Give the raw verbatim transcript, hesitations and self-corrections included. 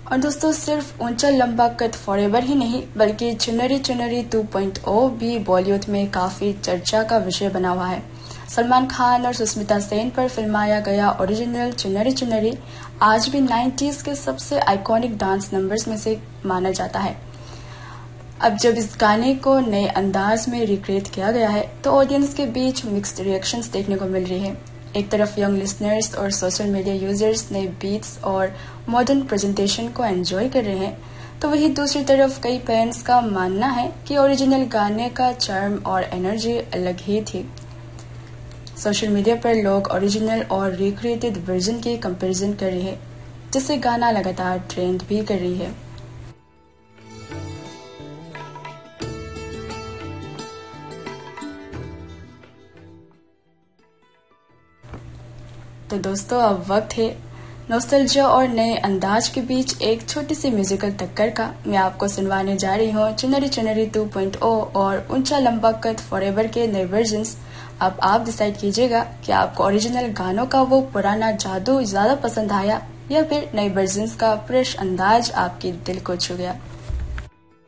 और दोस्तों सिर्फ ऊंचा लंबा कद फॉरएवर ही नहीं बल्कि चुनरी चुनरी टू पॉइंट ओ भी बॉलीवुड में काफी चर्चा का विषय बना हुआ है। सलमान खान और सुष्मिता सेन पर फिल्माया गया ओरिजिनल चुनरी चुनरी आज भी नाइंटीज़ के सबसे आइकॉनिक डांस नंबर्स में से माना जाता है। अब जब इस गाने को नए अंदाज में रिक्रिएट किया गया है तो ऑडियंस के बीच मिक्स्ड रिएक्शंस देखने को मिल रही है। एक तरफ यंग लिसनर्स और सोशल मीडिया यूजर्स नए बीट्स और मॉडर्न प्रेजेंटेशन को एंजॉय कर रहे हैं, तो वहीं दूसरी तरफ कई फैंस का मानना है कि ओरिजिनल गाने का चार्म और एनर्जी अलग ही थी। सोशल मीडिया पर लोग ओरिजिनल और रिक्रिएटेड वर्जन की कंपैरिजन कर रहे हैं, जिससे गाना लगातार ट्रेंड भी कर रही है। तो दोस्तों अब वक्त है नॉस्टैल्जिया और नए अंदाज के बीच एक छोटी सी म्यूजिकल टक्कर का। मैं आपको सुनवाने जा रही हूँ चुनरी चुनरी टू पॉइंट ओ और ऊंचा लंबा कद फॉरएवर के नए वर्जन्स। अब आप डिसाइड कीजिएगा कि आपको ओरिजिनल गानों का वो पुराना जादू ज्यादा पसंद आया या फिर नए वर्जन्स का फ्रेश अंदाज आपके दिल को छू गया।